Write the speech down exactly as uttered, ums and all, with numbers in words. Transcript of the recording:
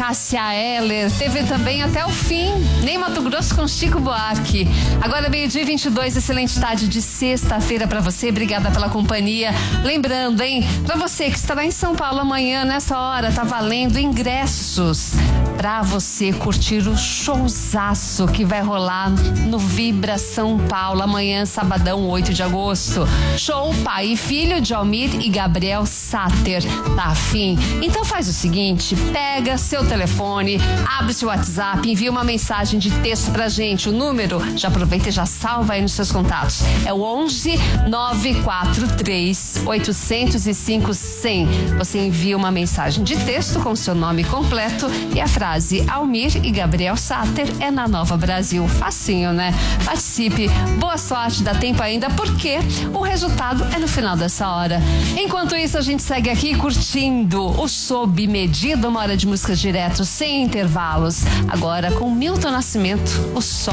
Cássia Eller. Teve também Até o Fim, Nem Mato Grosso com Chico Buarque. Agora meio-dia e vinte e dois, excelente tarde de sexta-feira pra você. Obrigada pela companhia. Lembrando, hein, pra você que estará em São Paulo amanhã, nessa hora, tá valendo ingressos pra você curtir o showzaço que vai rolar no Vibra São Paulo amanhã, sabadão, oito de agosto. Show Pai e Filho de Almir e Gabriel Sater. Tá afim? Então faz o seguinte, pega seu telefone, abre seu WhatsApp, envia uma mensagem de texto pra gente. O número, já aproveita e já salva aí nos seus contatos. É o onze nove quatro três oito zero cinco cem. Você envia uma mensagem de texto com seu nome completo e a frase Almir e Gabriel Sater é na Nova Brasil. Facinho, né? Participe. Boa sorte, dá tempo ainda, porque o resultado é no final dessa hora. Enquanto isso, a gente segue aqui curtindo o Sob Medida, uma hora de música direto, sem intervalos. Agora com Milton Nascimento, o Sol.